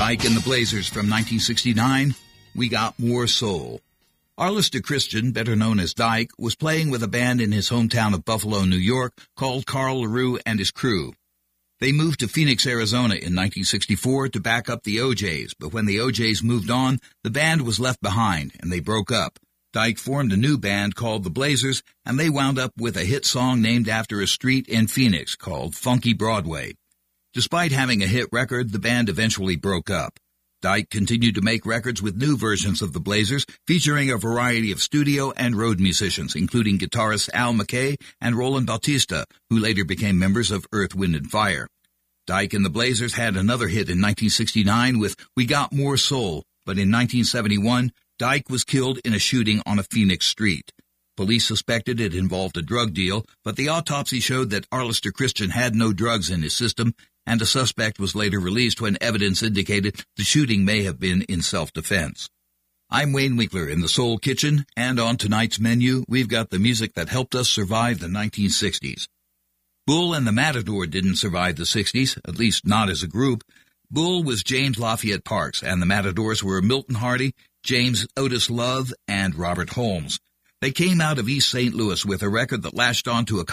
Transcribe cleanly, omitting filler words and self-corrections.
Dyke and the Blazers from 1969, We Got More Soul. Arlister Christian, better known as Dyke, was playing with a band in his hometown of Buffalo, New York, called Carl LaRue and his Crew. They moved to Phoenix, Arizona in 1964 to back up the O'Jays, but when the O'Jays moved on, the band was left behind, and they broke up. Dyke formed a new band called the Blazers, and they wound up with a hit song named after a street in Phoenix called Funky Broadway. Despite having a hit record, the band eventually broke up. Dyke continued to make records with new versions of the Blazers, featuring a variety of studio and road musicians, including guitarists Al McKay and Roland Bautista, who later became members of Earth, Wind & Fire. Dyke and the Blazers had another hit in 1969 with We Got More Soul, but in 1971, Dyke was killed in a shooting on a Phoenix street. Police suspected it involved a drug deal, but the autopsy showed that Arlister Christian had no drugs in his system, and the suspect was later released when evidence indicated the shooting may have been in self-defense. I'm Wayne Winkler in the Soul Kitchen, and on tonight's menu, we've got the music that helped us survive the 1960s. Bull and the Matador didn't survive the 60s, at least not as a group. Bull was James Lafayette Parks, and the Matadors were Milton Hardy, James Otis Love, and Robert Holmes. They came out of East St. Louis with a record that latched on to a